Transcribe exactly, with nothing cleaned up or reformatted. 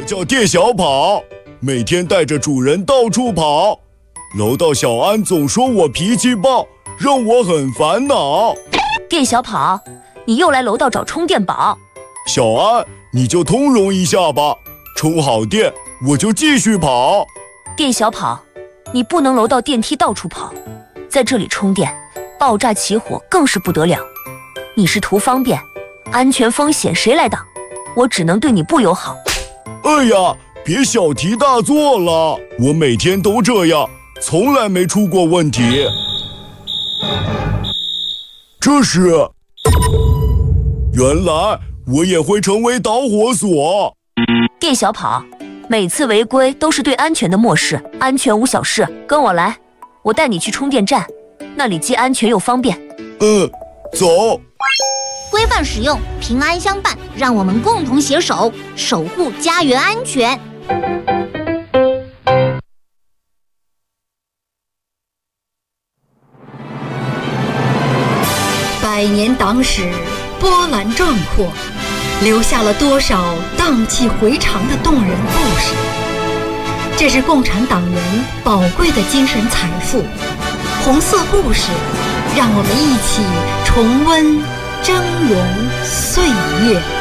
叫店小跑，每天带着主人到处跑。楼道小安总说我脾气暴，让我很烦恼。 店小跑，你又来楼道找充电宝。 小安，你就通融一下吧，充好电我就继续跑。 店小跑，你不能楼道电梯到处跑，在这里充电，爆炸起火更是不得了。你是图方便，安全风险谁来挡？我只能对你不友好。 哎呀，别小题大做了，我每天都这样，从来没出过问题。这是，原来我也会成为导火索。 店小跑，每次违规都是对安全的漠视，安全无小事，跟我来，我带你去充电站，那里既安全又方便。 嗯，走。 规范使用，平安相伴，让我们共同携手，守护家园安全。 百年党史波澜壮阔，留下了多少荡气回肠的动人故事。这是共产党员宝贵的精神财富。红色故事，让我们一起重温峥嵘岁月。